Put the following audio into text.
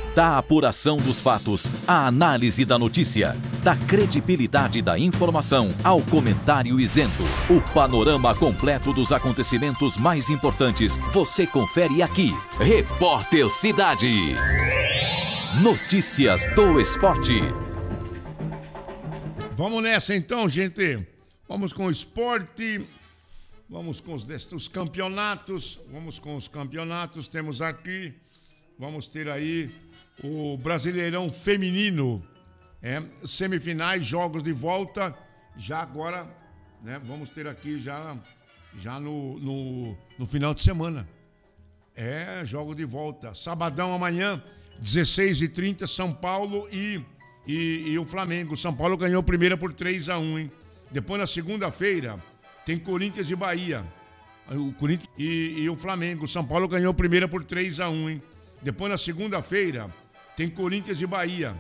Da apuração dos fatos, à análise da notícia, da credibilidade da informação ao comentário isento. O panorama completo dos acontecimentos mais importantes você confere aqui. Repórter Cidade. Notícias do esporte. Vamos nessa então, gente. Vamos com o esporte. Vamos com os campeonatos. Vamos com os campeonatos. Temos aqui. Vamos ter aí o Brasileirão Feminino. Semifinais, jogos de volta. Já agora, né? Vamos ter aqui já no final de semana. Jogo de volta. Sabadão amanhã, 16h30, São Paulo e o Flamengo. São Paulo ganhou a primeira por 3-1, hein? Depois, na segunda-feira, tem Corinthians e Bahia. O Corinthians e o Flamengo. São Paulo ganhou a primeira por 3-1, hein? Depois, na segunda-feira, tem Corinthians e Bahia.